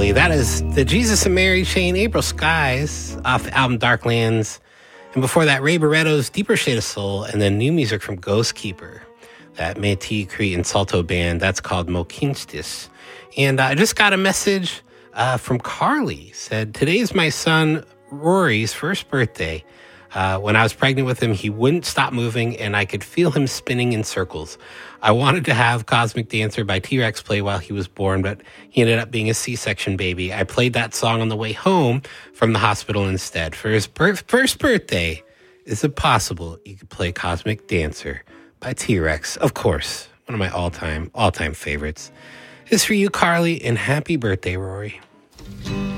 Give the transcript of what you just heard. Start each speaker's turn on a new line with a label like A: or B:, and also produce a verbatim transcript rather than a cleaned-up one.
A: Carly. That is the Jesus and Mary chain, April Skies, off the album Darklands. And before that, Ray Barretto's Deeper Shade of Soul, and then new music from Ghost Keeper, that Métis, Cree, and Salto band. That's called Mokinstis. And uh, I just got a message uh, from Carly. Said, today is my son Rory's first birthday. Uh, when I was pregnant with him, he wouldn't stop moving, and I could feel him spinning in circles. I wanted to have Cosmic Dancer by T-Rex play while he was born, but he ended up being a C-section baby. I played that song on the way home from the hospital instead. For his bir- first birthday, is it possible you could play Cosmic Dancer by T-Rex? Of course, one of my all-time, all-time favorites. This is for you, Carly, and happy birthday, Rory.